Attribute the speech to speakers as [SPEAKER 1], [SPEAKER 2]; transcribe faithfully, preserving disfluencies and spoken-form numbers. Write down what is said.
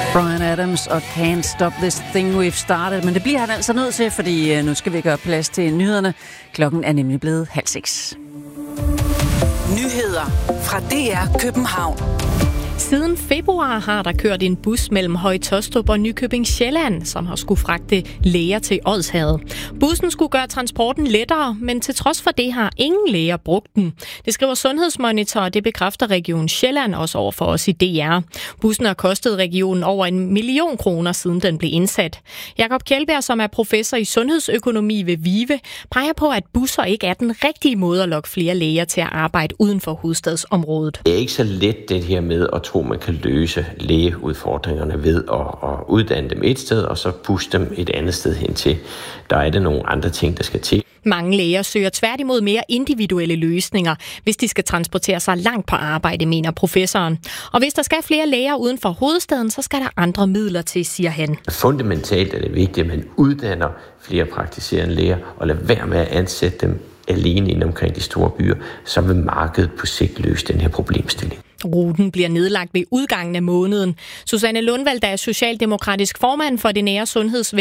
[SPEAKER 1] Bryan Adams og Can't Stop This Thing We've Started. Men det bliver han altså nødt til, fordi nu skal vi gøre plads til nyhederne. Klokken er nemlig blevet halv seks.
[SPEAKER 2] Nyheder fra D R København.
[SPEAKER 3] Siden februar har der kørt en bus mellem Høje Taastrup og Nykøbing Sjælland, som har skulle fragte læger til Odsherred. Bussen skulle gøre transporten lettere, men til trods for det har ingen læger brugt den. Det skriver Sundhedsmonitor, og det bekræfter Region Sjælland også over for os i D R. Bussen har kostet regionen over en million kroner, siden den blev indsat. Jakob Kjeldberg, som er professor i sundhedsøkonomi ved VIVE, peger på, at busser ikke er den rigtige måde at lokke flere læger til at arbejde uden for hovedstadsområdet.
[SPEAKER 4] Det er ikke så let det her med at tro, man kan løse lægeudfordringerne ved at, at uddanne dem et sted, og så puste dem et andet sted hen til. Der er det nogle andre ting, der skal til.
[SPEAKER 3] Mange læger søger tværtimod mere individuelle løsninger, hvis de skal transportere sig langt på arbejde, mener professoren. Og hvis der skal flere læger uden for hovedstaden, så skal der andre midler til, siger han.
[SPEAKER 4] Fundamentalt er det vigtigt, at man uddanner flere praktiserende læger, og lader være med at ansætte dem alene inde omkring de store byer, så vil markedet på sigt løse den her problemstilling.
[SPEAKER 3] Ruten bliver nedlagt ved udgangen af måneden. Susanne Lundvald, der er socialdemokratisk formand for det nære sundhedsvæsen,